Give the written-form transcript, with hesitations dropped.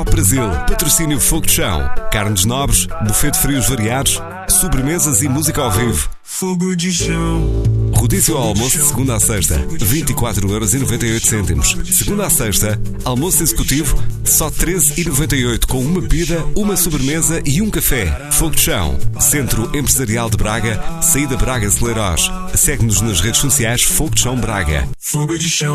Brasil, patrocínio Fogo de Chão, carnes nobres, buffet de frios variados, sobremesas e música ao vivo. Fogo de Chão. Rodízio ao almoço de segunda a sexta, 24,98€. Segunda a sexta, almoço executivo, só 13,98€, com uma bebida, uma sobremesa e um café. Fogo de Chão, Centro Empresarial de Braga, saída Braga-Celeróis. Segue-nos nas redes sociais Fogo de Chão Braga. Fogo de Chão.